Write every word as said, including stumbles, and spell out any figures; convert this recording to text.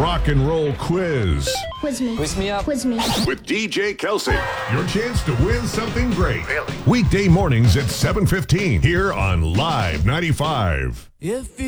rock and roll quiz. Quiz me. Quiz me up. Quiz me. With D J Kelsey. Your chance to win something great. Really? Weekday mornings at seven fifteen here on Live ninety-five. If you